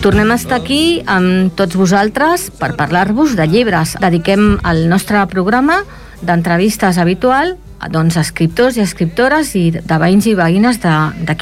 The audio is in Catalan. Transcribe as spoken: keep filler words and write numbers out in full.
Tornem a estar aquí amb tots vosaltres per parlar-vos de llibres. Dediquem el nostre programa d'entrevistes habitual a doncs, escriptors i escriptores i de veïns i veïnes d'aquí